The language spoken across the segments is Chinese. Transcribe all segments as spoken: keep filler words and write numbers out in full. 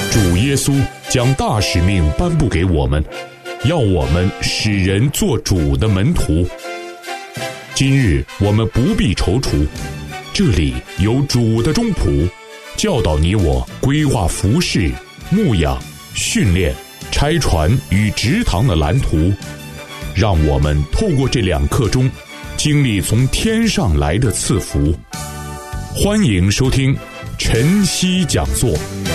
主耶稣将大使命颁布给我们，要我们使人做主的门徒。今日我们不必踌躇，这里有主的中仆，教导你我规划服事、牧养、训练、拆船与植堂的蓝图，让我们透过这两刻钟，经历从天上来的赐福。欢迎收听晨曦讲座。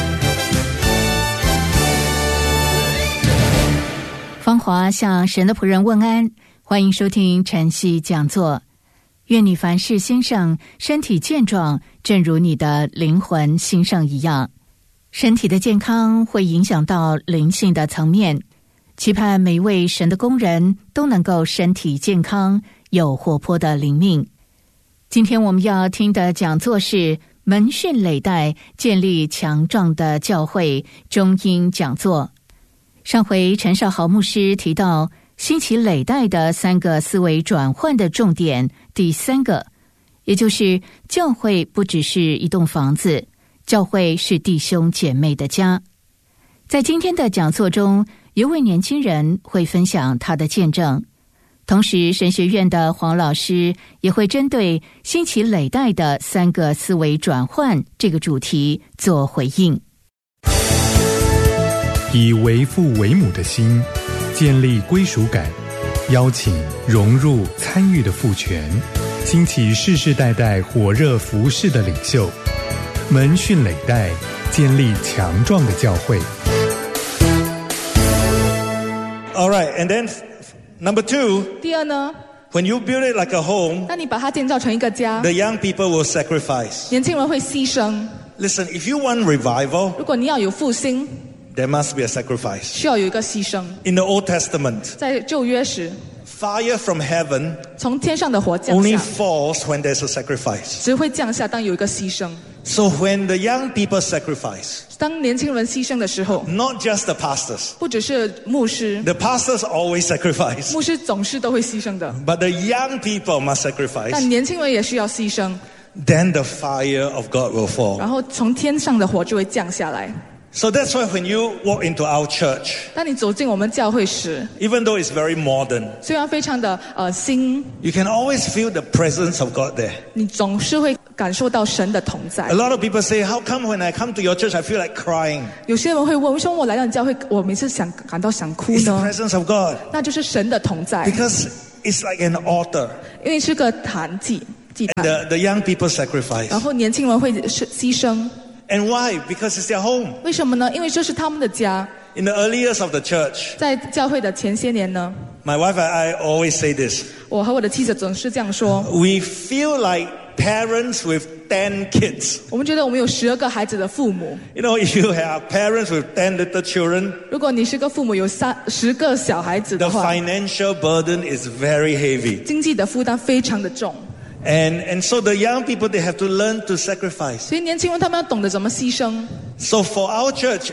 芳华向神的仆人问安，欢迎收听晨曦讲座。愿你凡事兴盛，身体健壮，正如你的灵魂兴盛一样。身体的健康会影响到灵性的层面，期盼每一位神的工人都能够身体健康，有活泼的灵命。今天我们要听的讲座是门训累代，建立强壮的教会中英讲座。上回陈少豪牧师提到兴起累代的三个思维转换的重点，第三个，也就是教会不只是一栋房子，教会是弟兄姐妹的家。在今天的讲座中，有位年轻人会分享他的见证，同时神学院的黄老师也会针对兴起累代的三个思维转换这个主题做回应。 以为父为母的心建立归属感，邀请融入参与的父权，兴起世世代代火热服事的领袖，门训累代，建立强壮的教会。 All right, and then number two, 第二呢， when you build it like a home, 当你把它建造成一个家， the young people will sacrifice. 年轻人会牺牲。 Listen, if you want revival, 如果你要有复兴， there must be a sacrifice. 需要有一个牺牲。 In the Old Testament, 在旧约时， fire from heaven 从天上的火降 only 下， falls when there's a sacrifice. 只会降下当有一个牺牲。 So when the young people sacrifice, 当年轻人牺牲的时候， not just the pastors, 不只是牧师， the pastors always sacrifice, 牧师总是都会牺牲的， but the young people must 但 sacrifice. 年轻人也需要牺牲。 Then the fire of God will fall. 然后从天上的火就会降下来。 So that's why when you walk into our church, 当你走进我们教会时， even though it's very modern, 虽然非常的呃新， you can always feel the presence of God there. 你总是会感受到神的同在。 A lot of people say, how come when I come to your church I feel like crying? 有些人会问，为什么我来到你教会，我每次想感到想哭 It's the 呢？ presence of God. 那就是神的同在， Because it's like an altar. 因为是个坛祭祭坛， The, the young people sacrifice. 然后年轻人会牺牲。 And why? Because it's their home. 为什么呢？因为这是他们的家。 In the early years of the church, 在教会的前些年呢， my wife and I always say this. 我和我的妻子总是这样说， We feel like parents with ten kids. 我们觉得我们有十二个孩子的父母。 You know, if you have parents with ten little children, 如果你是个父母有三十个小孩子 the 的话， financial burden is very heavy. 经济的负担非常的重。 And, and so the young people, they have to learn to sacrifice. 所以年轻人他们要懂得怎么牺牲。 So for our church,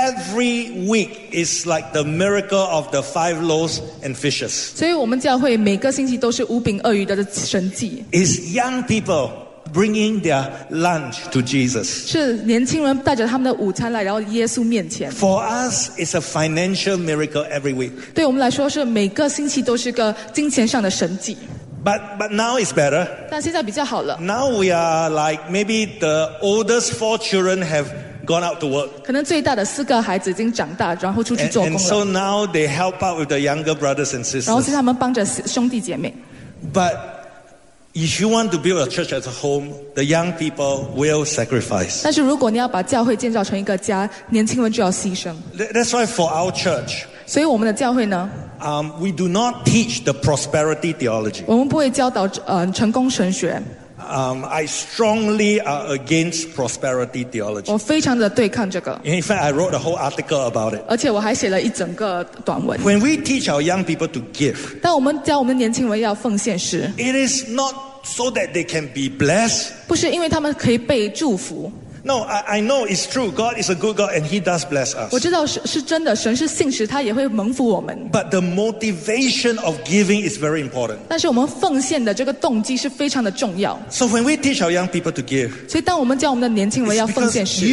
every week is like the miracle of the five loaves and fishes. 所以我们教会每个星期都是五饼二鱼的神迹， It's young people bringing their lunch to Jesus. 是年轻人带着他们的午餐来，然后耶稣面前。 For us, it's a financial miracle every week. 对我们来说，是每个星期都是个金钱上的神迹。 But, but now it's better. 但现在比较好了， Now we are like maybe the oldest four children have gone out to work. 可能最大的四个孩子已经长大，然后出去 And, 做工 and so 了， now they help out with the younger brothers and 然后是 sisters. 他们帮着兄弟姐妹。 But if you want to build a church as a home, the young people will sacrifice. 但是如果你要把教会建造成一个家，年轻人就要牺牲。 Th- That's why for our church, 所以我们的教会呢， um, we do not teach the prosperity theology. 我们不会教导呃成功神学， Um, I strongly are against prosperity theology. 我非常的对抗这个， In fact, I wrote a whole article about it. 而且我还写了一整个短文。 When we teach our young people to give, 当我们教我们年轻人要奉献时， it is not so that they can be blessed. 不是因为他们可以被祝福。 No, I, I know it's true. God is a good God and He does bless 我 us. 知道是是真的，神是信实，他也会蒙福我们。 But the motivation of giving is very important. 但是我们奉献的这个动机是非常的重要。 So when we teach our young people to give, 所以当我们教我们的年轻人 it's 要奉献 because 时， you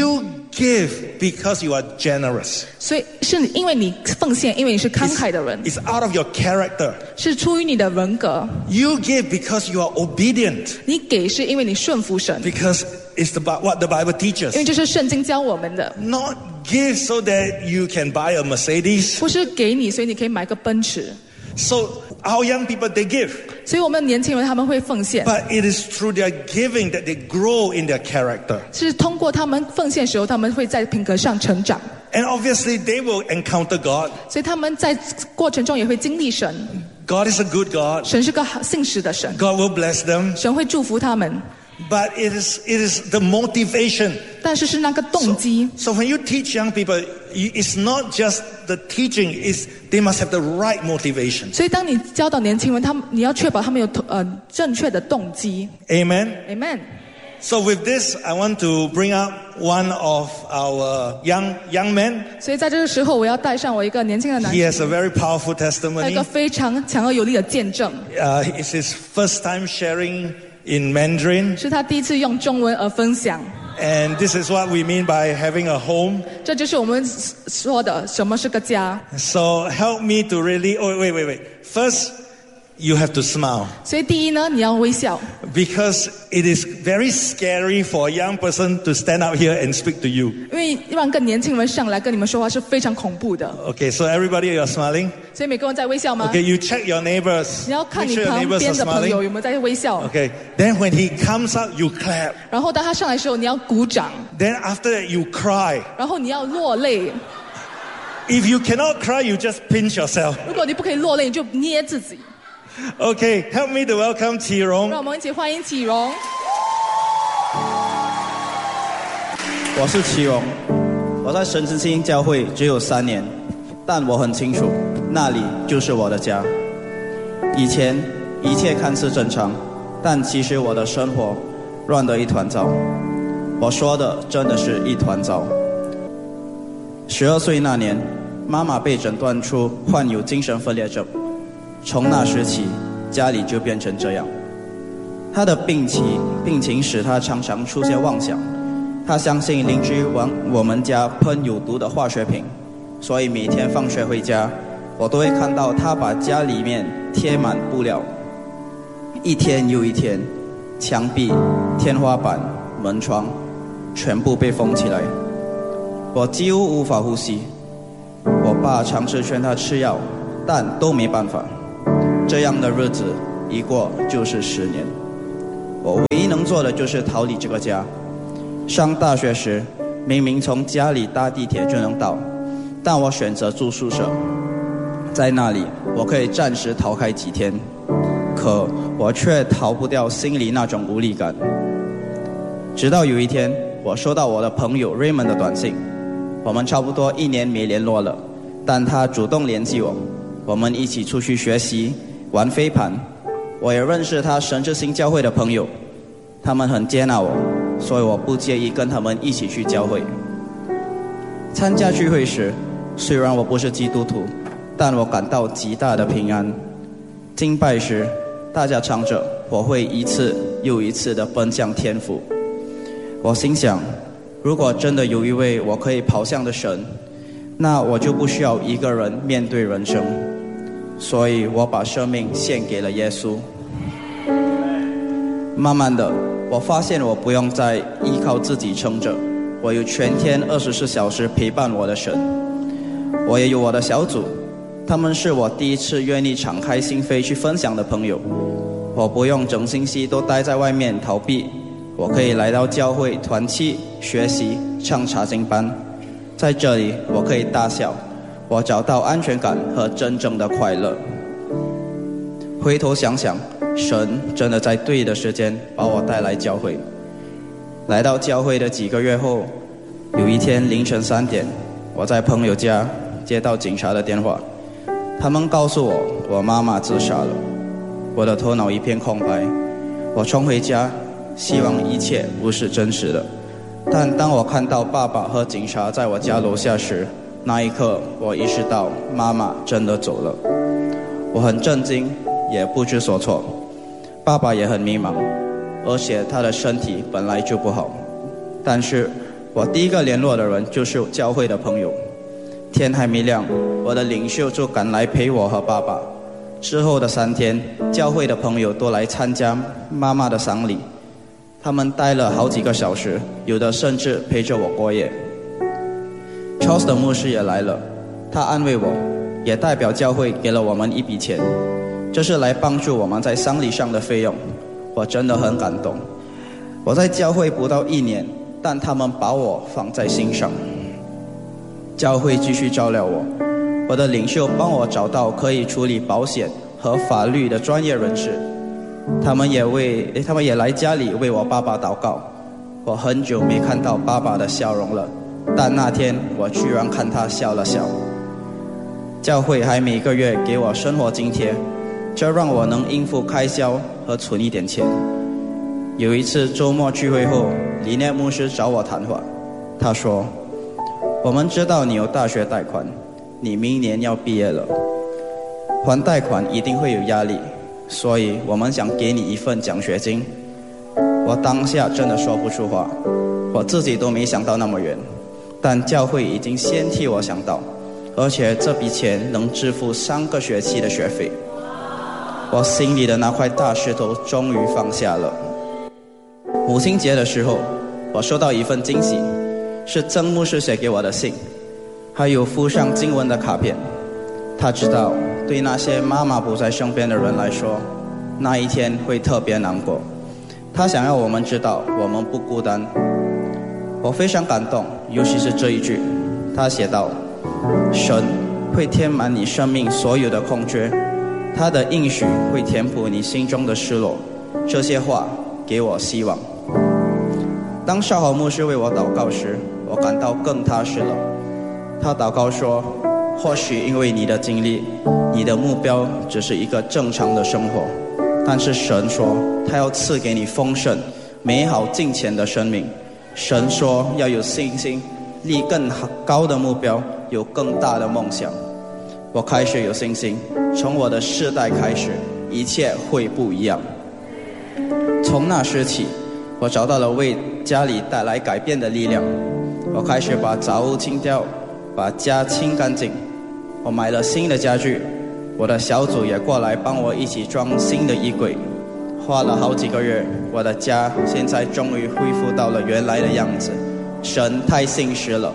give because you are generous. 所以是因为你奉献，因为你是慷慨的人， It's out of your character. 是出于你的人格。 You give because you are obedient. 你给是因为你顺服神， Because it's about what the Bible 因为 teaches. 这是圣经教我们的， Not give so that you can buy a Mercedes. 不是给你，所以你可以买个奔驰。 So our young people, they give. 所以我们年轻人他们会奉献， But it is through their giving that they grow in their character. 是通过他们奉献的时候，他们会在品格上成长。 And obviously they will encounter God. 所以他们在过程中也会经历神， God is a good God. 神是个好信实的神， God will bless them. 神会祝福他们。 But it is it is the motivation. 但是是那个动机。 So when you teach young people, you- it's not just the teaching, it's they must have the right motivation. 所以当你教导年轻人，他们你要确保他们有呃正确的动机。 Amen. Amen。 So with this, I want to bring up one of our young young men. 所以在这个时候，我要带上我一个年轻的男 He 人， has a very powerful 他有一 testimony. 个非常强而有力的见证， Uh, it's his first time sharing in Mandarin. 是他第一次用中文而分享。 And this is what we mean by having a home. 这就是我们说的什么是个家。 So help me to really, oh, wait, wait, wait. First, you have to smile. 所以第一呢，你要微笑， Because it is very scary for a young person to stand up here and speak to you. 因为让一个年轻人上来跟你们说话是非常恐怖的。 Okay, so everybody, you're smiling? 所以每个人在微笑吗？ Okay, you check your neighbors. 你要看 Make 你 sure your 旁 neighbors 边 are 的朋友 smiling. 有没有在微笑。 Okay, then when he comes up, you clap. 然后当他上来的时候，你要鼓掌， Then after that, you cry. 然后你要落泪。 If you cannot cry, you just pinch yourself. 如果你不可以落泪，你就捏自己。 Okay, help me to welcome Qi 让 Rong. 我们一起欢迎启荣。 我是齐荣，我在神之星教会只有三年，但我很清楚，那里就是我的家。以前一切看似正常，但其实我的生活乱得一团糟。我说的真的是一团糟。十二岁那年，妈妈被诊断出患有精神分裂症，从那时起，家里就变成这样。她的病情病情使她常常出现妄想。他相信邻居往我们家喷有毒的化学品，所以每天放学回家，我都会看到他把家里面贴满布料，一天又一天，墙壁、天花板、门窗全部被封起来，我几乎无法呼吸。我爸尝试劝他吃药，但都没办法。这样的日子一过就是十年，我唯一能做的就是逃离这个家。上大学时，明明从家里搭地铁就能到，但我选择住宿舍，在那里我可以暂时逃开几天，可我却逃不掉心里那种无力感。直到有一天，我收到我的朋友 Raymond 的短信，我们差不多一年没联络了，但他主动联系我，我们一起出去学习、玩飞盘。我也认识他神之星教会的朋友，他们很接纳我，所以我不介意跟他们一起去教会。参加聚会时，虽然我不是基督徒，但我感到极大的平安。敬拜时，大家唱着，我会一次又一次地奔向天父。我心想，如果真的有一位我可以跑向的神，那我就不需要一个人面对人生。所以我把生命献给了耶稣。慢慢的，我发现我不用再依靠自己撑着，我有全天二十四小时陪伴我的神。我也有我的小组，他们是我第一次愿意敞开心扉去分享的朋友。我不用整星期都待在外面逃避，我可以来到教会团契学习唱查经班，在这里我可以大笑，我找到安全感和真正的快乐。回头想想，神真的在对的时间把我带来教会。来到教会的几个月后，有一天凌晨三点，我在朋友家接到警察的电话，他们告诉我我妈妈自杀了。我的头脑一片空白，我冲回家，希望一切不是真实的。但当我看到爸爸和警察在我家楼下时，那一刻我意识到妈妈真的走了。我很震惊，也不知所措。爸爸也很迷茫，而且他的身体本来就不好。但是我第一个联络的人就是教会的朋友。天还没亮，我的领袖就赶来陪我和爸爸。之后的三天，教会的朋友都来参加妈妈的丧礼，他们待了好几个小时，有的甚至陪着我过夜。Charles 的牧师也来了，他安慰我，也代表教会给了我们一笔钱，这是来帮助我们在丧礼上的费用。我真的很感动。我在教会不到一年，但他们把我放在心上。教会继续照料我，我的领袖帮我找到可以处理保险和法律的专业人士，他们也为他们也来家里为我爸爸祷告。我很久没看到爸爸的笑容了，但那天我居然看他笑了笑。教会还每个月给我生活津贴，这让我能应付开销和存一点钱。有一次周末聚会后，李念牧师找我谈话，他说：我们知道你有大学贷款，你明年要毕业了，还贷款一定会有压力，所以我们想给你一份奖学金。我当下真的说不出话，我自己都没想到那么远，但教会已经先替我想到，而且这笔钱能支付三个学期的学费。我心里的那块大石头终于放下了。母亲节的时候，我收到一份惊喜，是曾牧师写给我的信，还有附上经文的卡片。他知道对那些妈妈不在身边的人来说，那一天会特别难过。他想要我们知道我们不孤单。我非常感动，尤其是这一句，他写道：神会填满你生命所有的空缺，他的应许会填补你心中的失落。这些话给我希望。当少豪牧师为我祷告时，我感到更踏实了。他祷告说，或许因为你的经历，你的目标只是一个正常的生活，但是神说他要赐给你丰盛美好敬虔的生命。神说要有信心，立更高的目标，有更大的梦想。我开始有信心，从我的世代开始，一切会不一样。从那时起，我找到了为家里带来改变的力量。我开始把杂物清掉，把家清干净。我买了新的家具，我的小组也过来帮我一起装新的衣柜。花了好几个月，我的家现在终于恢复到了原来的样子。神太信实了。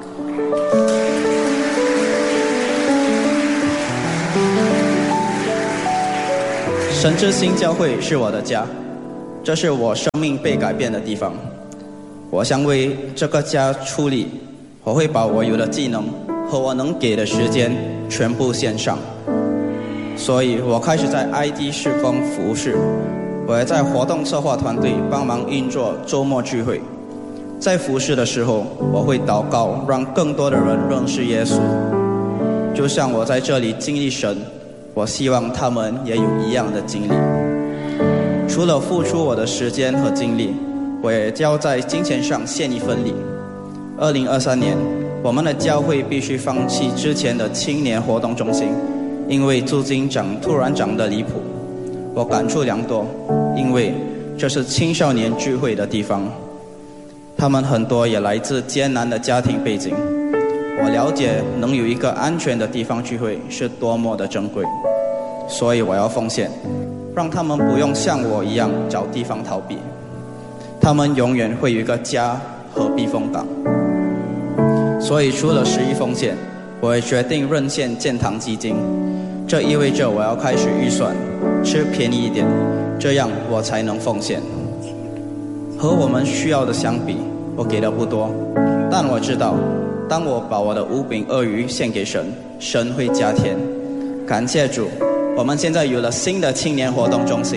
神之心教会是我的家，这是我生命被改变的地方。我想为这个家出力，我会把我有的技能和我能给的时间全部献上。所以我开始在 I D 事工服事，我也在活动策划团队帮忙运作周末聚会。在服事的时候，我会祷告，让更多的人认识耶稣。就像我在这里经历神，我希望他们也有一样的经历。除了付出我的时间和精力，我也要在金钱上献一份力。二零二三年，我们的教会必须放弃之前的青年活动中心，因为租金涨突然涨得离谱。我感触良多，因为这是青少年聚会的地方，他们很多也来自艰难的家庭背景。我了解能有一个安全的地方聚会是多么的珍贵，所以我要奉献，让他们不用像我一样找地方逃避，他们永远会有一个家和避风港。所以除了十一奉献，我也决定任献建堂基金。这意味着我要开始预算，吃便宜一点，这样我才能奉献。和我们需要的相比，我给的不多，但我知道当我把我的五饼二鱼献给神，神会加添。感谢主，我们现在有了新的青年活动中心。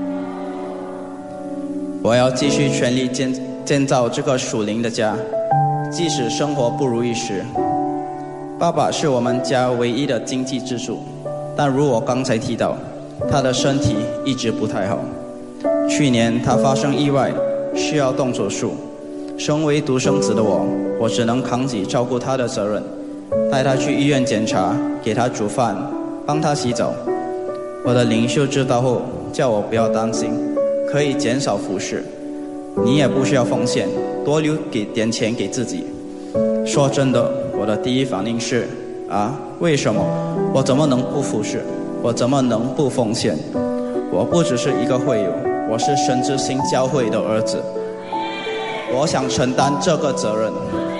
我要继续全力建建造这个属灵的家，即使生活不如意时。爸爸是我们家唯一的经济支柱，但如我刚才提到，他的身体一直不太好。去年他发生意外，需要动手术。身为独生子的我，我只能扛起照顾他的责任，带他去医院检查，给他煮饭，帮他洗澡。我的领袖知道后，叫我不要担心，可以减少服侍，你也不需要奉献， 多留给点钱给自己。说真的，我的第一反应是啊，为什么？我怎么能不服侍？我怎么能不奉献？我不只是一个会友，我是神之星教会的儿子，我想承担这个责任。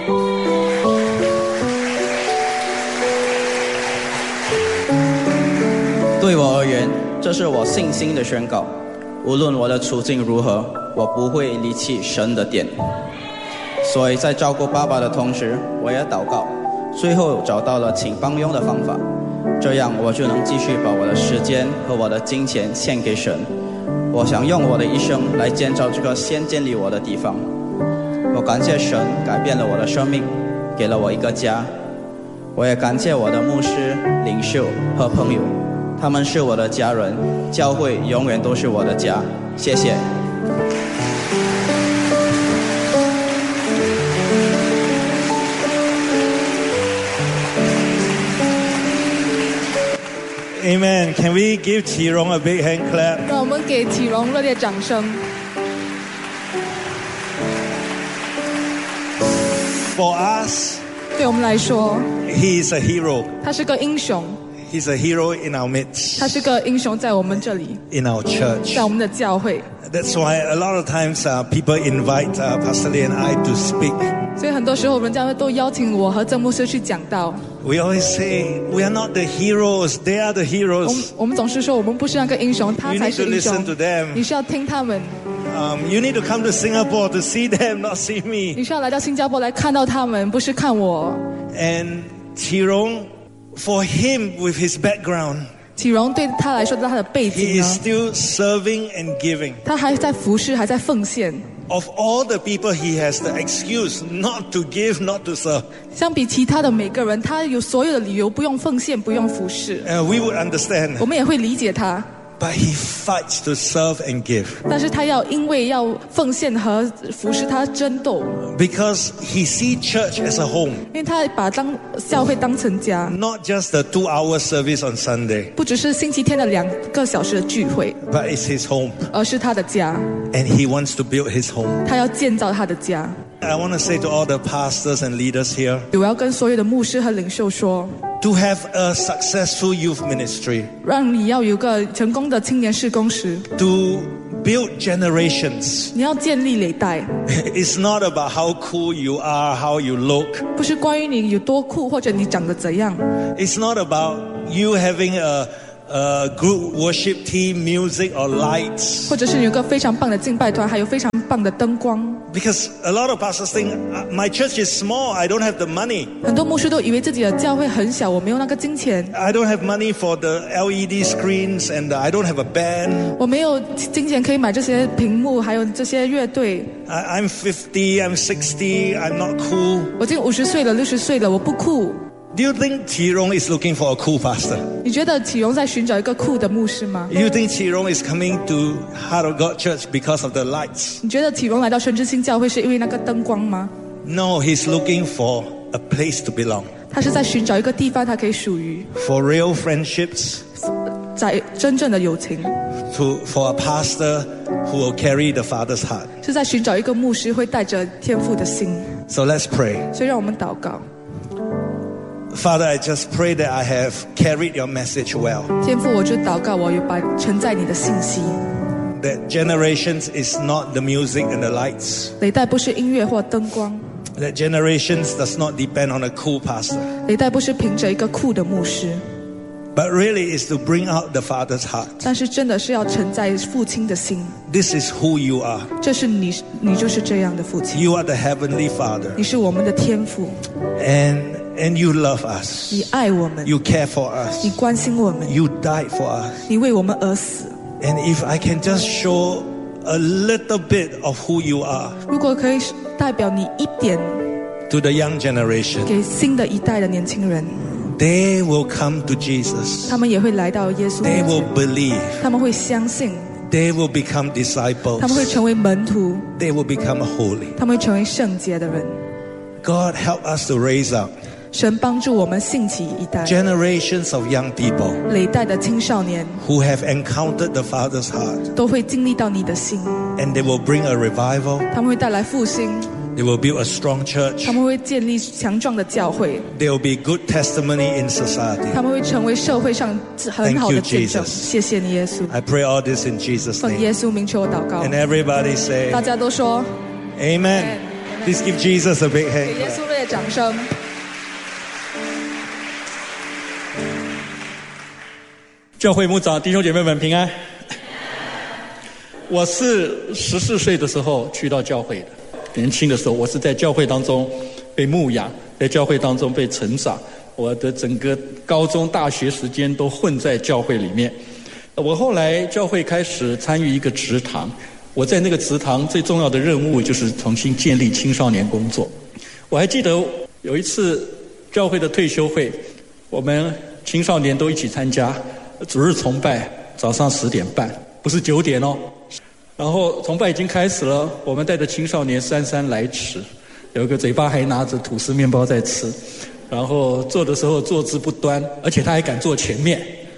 对我而言，这是我信心的宣告。无论我的处境如何，我不会离弃神的殿。所以在照顾爸爸的同时，我也祷告，最后找到了请帮佣的方法，这样我就能继续把我的时间和我的金钱献给神。我想用我的一生来建造这个先建立我的地方。我感谢神改变了我的生命，给了我一个家。我也感谢我的牧师、领袖和朋友，他们是我的家人，教会永远都是我的家。谢谢。 Amen. Can we give Qi Rong a big hand clap? 让我们给启荣热烈掌声。 For us, 对我们来说， he is a hero. 他是个英雄， He's a hero in our midst, 他是个英雄在我们这里， in our church. 在我们的教会。 That's why a lot of times uh, people invite uh, Pastor Lee and I to speak. 所以很多时候人家都邀请我和郑牧师去讲道。 We always say, we are not the heroes, they are the 我们 heroes. 我们总是说我们不是那个英雄，他 You 才 need 是 to 英 listen 雄 to。them. 你是要听他们， Um, you need to come to Singapore to see them, not see 你 me. 是要来到新加坡来看到他们，不是看我。 And Qi Rong, for him with his background, 启荣对他来说，他的背 he 景 is 呢， still serving and giving. 他还在服侍，还在奉献。 Of all the people, he has the excuse not to give, not to serve. 相比其他的每个人，他有所有的理由不用奉献，不用服侍。 Uh, we would understand. 我们也会理解他， But he fights to serve and give. 但是他要因为要奉献和服侍，他争斗， Because he sees church as a home. 因为他把当教会当成家， Not just the two-hour service on Sunday, 不只是星期天的两个小时的聚会， but it's his home. 而是他的家， And he wants to build his home. 他要建造他的家。 I want to say to all the pastors and leaders here, 我要跟所有的牧师和领袖说， to have a successful youth ministry, 让你要有个成功的青年事工时， to build generations. 你要建立累代， It's not about how cool you are, how you look. 不是关于你有多酷或者你长得怎样， It's not about you having a, a group worship team, music or lights. 或者是有一个非常棒的敬拜团，还有非常棒的灯光。 Because a lot of pastors think, my church is small, I don't have the money. 很多牧师都以为自己的教会很小，我没有那个金钱， I don't have money for the L E D screens and I don't have a band. 我没有金钱可以买这些屏幕，还有这些乐队。 I, I'm fifty, I'm sixty, I'm not cool. 我已经五十岁了，六十岁了，我不酷。 Do you think Qi Rong is looking for a cool pastor? 你觉得启荣在寻找一个酷的牧师吗？ You think Qi Rong is coming to Heart of God Church because of the lights? 你觉得启荣来到神之星教会是因为那个灯光吗？ No, he's looking for a place to belong. 他是在寻找一个地方，他可以属于， For real friendships, 在真正的友情， to, for a pastor who will carry the Father's heart. 是在寻找一个牧师会带着天父的心。 So let's pray. 所以让我们祷告， Father, I just pray that I have carried your message well. 天父，我就祷告，我有把承载你的信息。 That generations is not the music and the lights. 累代不是音乐或灯光， That generations does not depend on a cool pastor. 累代不是凭着一个酷的牧师， But really is to bring out the Father's heart. 但是真的是要承载父亲的心。 This is who you are. 这是你，你就是这样的父亲， You are the Heavenly Father. 你是我们的天父， And, and you love us. 你爱我们， You care for 你 us. 关心我们， You died for us. 你为我们而死。 And if I can just show a little bit of who you are 如果可以代表你一点 to the young generation, 给新的一代的年轻人， they will come to Jesus. 他们也会来到耶稣 They 面 will 前， believe. 他们会相信， They will become 他们会 disciples. 成为门徒， They will become holy. 他们会成为圣洁的人。 God help us to raise up 神帮助我们兴起一代 generations of young people 累代的青少年， who have encountered the Father's heart. 都会经历到你的心， And they will bring a revival. 他们会带来复兴， They will build a strong church. 他们会建立强壮的教会， There will be good testimony in society. 他们会成为社会上很好的见证。 Thank you, Jesus. 谢谢你，耶稣。 I pray all this in Jesus' 奉耶 name. 稣名求我祷告。 And everybody say, 大家都说 Amen. Please give Jesus a big 给耶 hand. 稣热烈掌声。 教会牧长弟兄姐妹们平安。我是十四岁的时候去到教会的，年轻的时候我是在教会当中被牧养，在教会当中被成长，我的整个高中大学时间都混在教会里面。我后来教会开始参与一个职堂，我在那个职堂最重要的任务就是重新建立青少年工作。我还记得有一次教会的退休会，我们青少年都一起参加主日崇拜，早上十点半，不是九点哦。然后崇拜已经开始了，我们带着青少年姗姗来迟，有一个嘴巴还拿着吐司面包在吃，然后坐的时候坐姿不端，而且他还敢坐前面。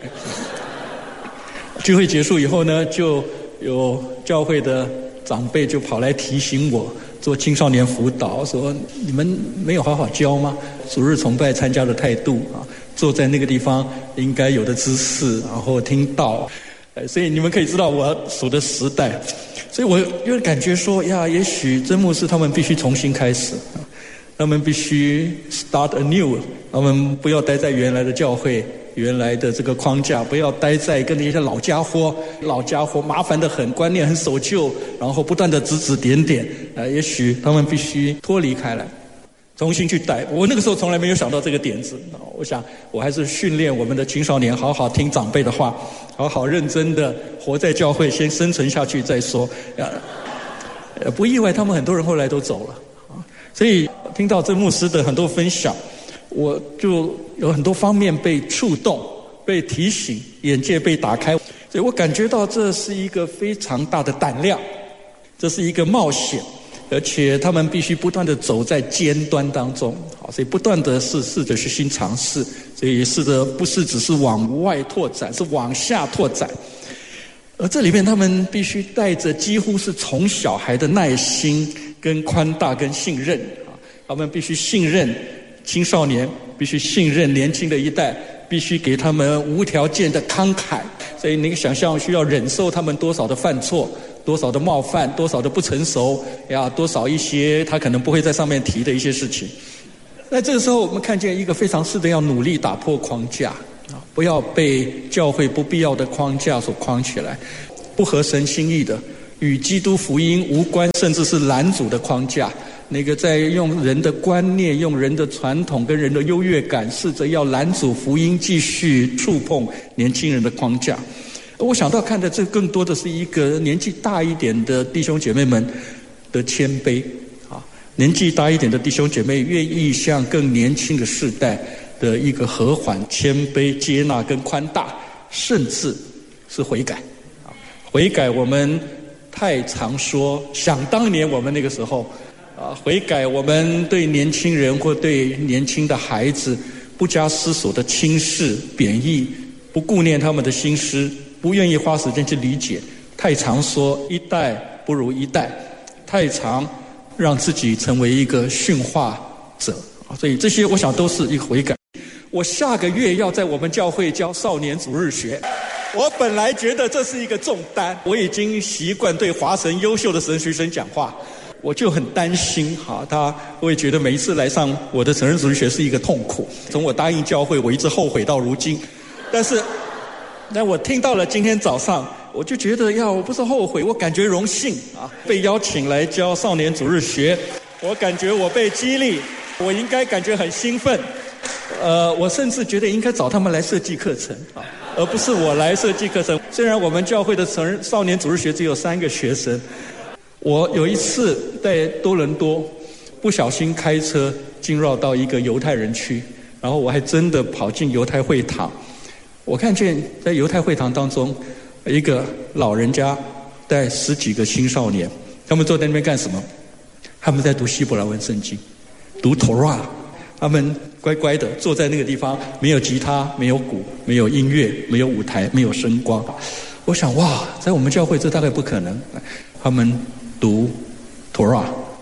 聚会结束以后呢，就有教会的长辈就跑来提醒我做青少年辅导，说你们没有好好教吗？主日崇拜参加的态度啊，坐在那个地方应该有的姿势，然后听道。所以你们可以知道我属的时代，所以我有感觉说呀，也许真牧师他们必须重新开始，他们必须 start anew， 他们不要待在原来的教会原来的这个框架，不要待在跟那些老家伙老家伙麻烦得很，观念很守旧，然后不断的指指点点，呃，也许他们必须脱离开来，重新去带。我那个时候从来没有想到这个点子，我想我还是训练我们的青少年好好听长辈的话，好好认真的活在教会，先生存下去再说。呃，不意外他们很多人后来都走了，所以听到这牧师的很多分享，我就有很多方面被触动，被提醒，眼界被打开，所以我感觉到这是一个非常大的胆量，这是一个冒险，而且他们必须不断的走在尖端当中，好，所以不断的是试着去新尝试，所以试着不是只是往外拓展，是往下拓展。而这里面他们必须带着几乎是从小孩的耐心跟宽大跟信任，他们必须信任青少年，必须信任年轻的一代，必须给他们无条件的慷慨。所以你想象需要忍受他们多少的犯错，多少的冒犯，多少的不成熟呀，多少一些他可能不会在上面提的一些事情。那这个时候我们看见一个非常是的要努力打破框架，不要被教会不必要的框架所框起来，不合神心意的，与基督福音无关，甚至是拦阻的框架，那个在用人的观念，用人的传统跟人的优越感，试着要拦阻福音继续触碰年轻人的框架。我想到看的这更多的是一个年纪大一点的弟兄姐妹们的谦卑啊，年纪大一点的弟兄姐妹愿意向更年轻的世代的一个和缓、谦卑、接纳跟宽大，甚至是悔改啊！悔改我们太常说，想当年我们那个时候啊，悔改我们对年轻人或对年轻的孩子不加思索的轻视、贬义，不顾念他们的心思，不愿意花时间去理解，太常说一代不如一代，太常让自己成为一个驯化者啊！所以这些我想都是一个悔改。我下个月要在我们教会教少年主日学，我本来觉得这是一个重担，我已经习惯对华神优秀的神学生讲话，我就很担心哈，他会觉得每一次来上我的成人主日学是一个痛苦。从我答应教会，我一直后悔到如今。但是，但我听到了今天早上，我就觉得呀，我不是后悔，我感觉荣幸啊，被邀请来教少年主日学，我感觉我被激励，我应该感觉很兴奋。呃，我甚至觉得应该找他们来设计课程啊，而不是我来设计课程。虽然我们教会的成人少年主日学只有三个学生，我有一次在多伦多不小心开车进入到一个犹太人区，然后我还真的跑进犹太会堂，我看见在犹太会堂当中一个老人家带十几个青少年，他们坐在那边干什么？他们在读希伯来文圣经，读 Torah。他们乖乖的坐在那个地方，没有吉他，没有鼓，没有音乐，没有舞台，没有声光。我想哇，在我们教会这大概不可能。他们读 Torah， 好，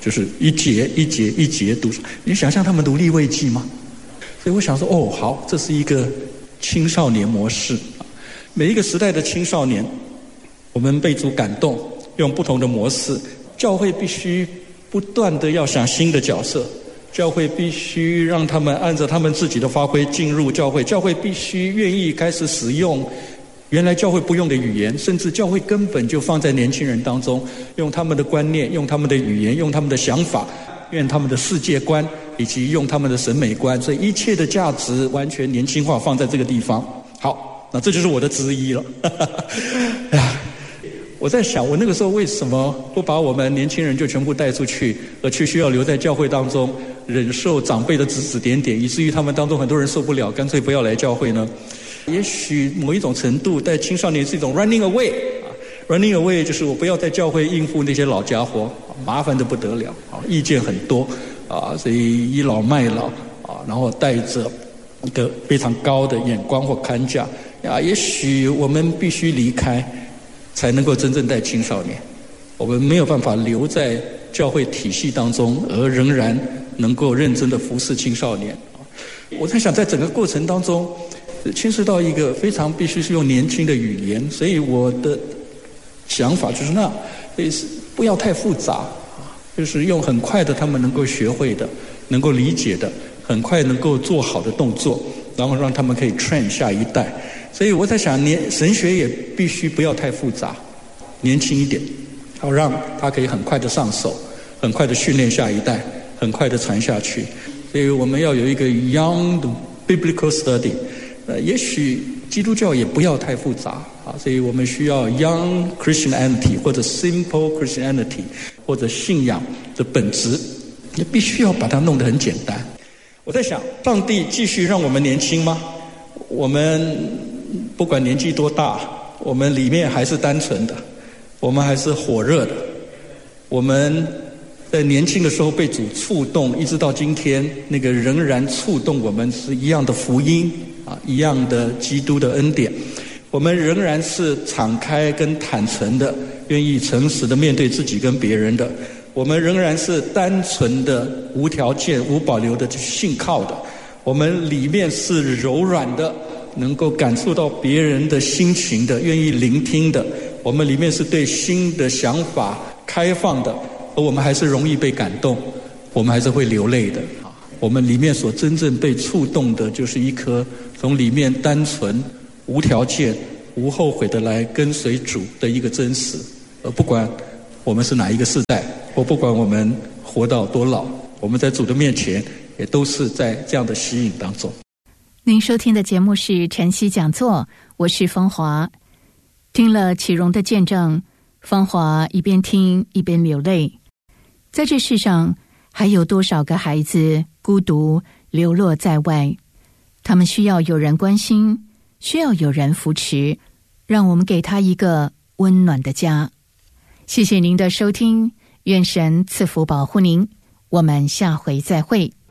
就是一节一节一节读。你想象他们读利未记吗？所以我想说，哦，好，这是一个青少年模式。每一个时代的青少年，我们被主感动，用不同的模式。教会必须不断的要想新的角色，教会必须让他们按照他们自己的发挥进入教会，教会必须愿意开始使用原来教会不用的语言，甚至教会根本就放在年轻人当中，用他们的观念，用他们的语言，用他们的想法，用他们的世界观，以及用他们的审美观，所以一切的价值完全年轻化，放在这个地方。好，那这就是我的质疑了。哎呀，我在想，我那个时候为什么不把我们年轻人就全部带出去，而却需要留在教会当中，忍受长辈的指指点点，以至于他们当中很多人受不了，干脆不要来教会呢？也许某一种程度，在青少年是一种 running away 啊 ，running away 就是我不要在教会应付那些老家伙，麻烦得不得了啊，意见很多啊，所以倚老卖老啊，然后带着一个非常高的眼光或看架啊，也许我们必须离开，才能够真正带青少年。我们没有办法留在教会体系当中，而仍然能够认真的服侍青少年。我在想，在整个过程当中，牵涉到一个非常必须是用年轻的语言，所以我的想法就是那，所以是不要太复杂，就是用很快的他们能够学会的、能够理解的、很快能够做好的动作，然后让他们可以 train 下一代。所以我在想，年神学也必须不要太复杂，年轻一点，好让他可以很快的上手，很快的训练下一代，很快的传下去。所以我们要有一个 young biblical study。呃，也许基督教也不要太复杂啊，所以我们需要 young Christianity 或者 simple Christianity 或者信仰的本质，也必须要把它弄得很简单。我在想，上帝继续让我们年轻吗？我们不管年纪多大，我们里面还是单纯的，我们还是火热的，我们在年轻的时候被主触动，一直到今天，那个仍然触动我们是一样的福音啊，一样的基督的恩典。我们仍然是敞开跟坦诚的，愿意诚实的面对自己跟别人的。我们仍然是单纯的、无条件、无保留的去信靠的。我们里面是柔软的，能够感受到别人的心情的，愿意聆听的。我们里面是对新的想法开放的，而我们还是容易被感动，我们还是会流泪的。我们里面所真正被触动的，就是一颗从里面单纯、无条件、无后悔的来跟随主的一个真实。而不管我们是哪一个世代，或不管我们活到多老，我们在主的面前也都是在这样的吸引当中。 您收听的节目是晨曦讲座，我是芳华。听了启荣的见证，芳华一边听一边流泪。在这世上，还有多少个孩子孤独流落在外？他们需要有人关心，需要有人扶持，让我们给他一个温暖的家。谢谢您的收听，愿神赐福保护您，我们下回再会。